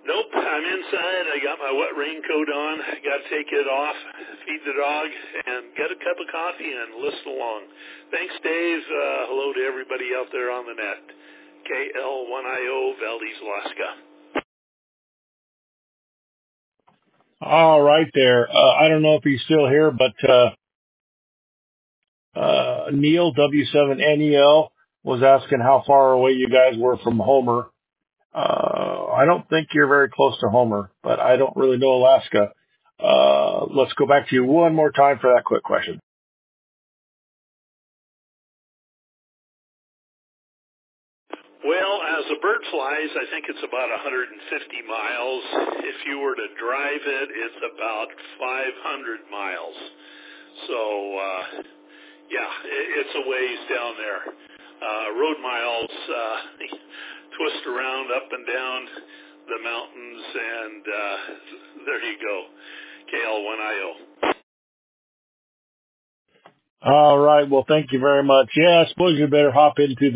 Nope, I'm inside. I got my wet raincoat on. Got to take it off, feed the dog, and get a cup of coffee and listen along. Thanks, Dave. Hello to everybody out there on the net. KL1IO, Valdez, Alaska. All right there. I don't know if he's still here, but Neil, W7NEL, was asking how far away you guys were from Homer. I don't think you're very close to Homer, but I don't really know Alaska. Let's go back to you one more time for that quick question. Well, as a bird flies, I think it's about 150 miles. If you were to drive it, it's about 500 miles. So, yeah, it's a ways down there. Road miles twist around up and down the mountains, and there you go. KL1IO. All right. Well, thank you very much. Yeah, I suppose you better hop into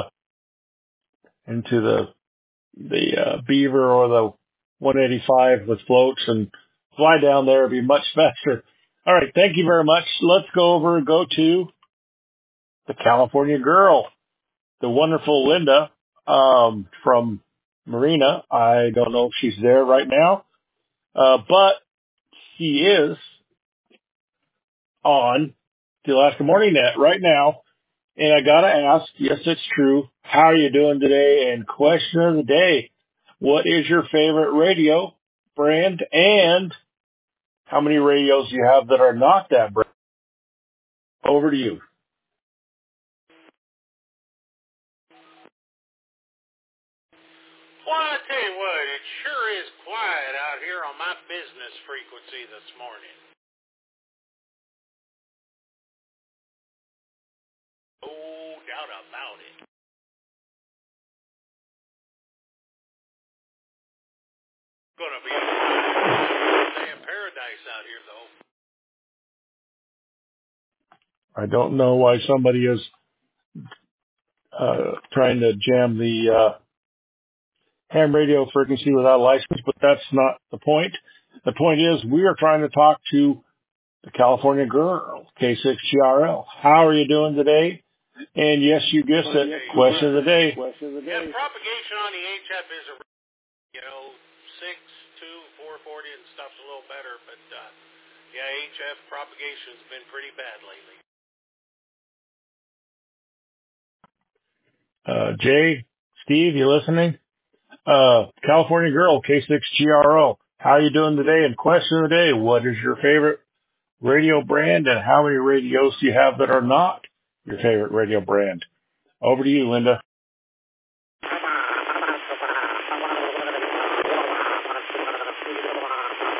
the Beaver or the 185 with floats and fly down there. It'd be much faster. All right. Thank you very much. Let's go to the California girl, the wonderful Linda, from Marina. I don't know if she's there right now, but she is on the Alaska Morning Net right now. And I gotta ask, yes, it's true. How are you doing today? And question of the day, what is your favorite radio brand? And how many radios do you have that are not that brand? Over to you. Well, I tell you what, it sure is quiet out here on my business frequency this morning. No doubt about it. Gonna be a day in paradise out here, though. I don't know why somebody is trying to jam the ham radio frequency without a license, but that's not the point. The point is we are trying to talk to the California girl, K6GRL. How are you doing today? And yes, you guessed it, question of the day. Yeah, propagation on the HF is, 6.2, 440 and stuff's a little better, but yeah, HF propagation's been pretty bad lately. Jay, Steve, you listening? California girl, K6GRO. How are you doing today? And question of the day, what is your favorite radio brand and how many radios do you have that are not your favorite radio brand? Over to you, Linda.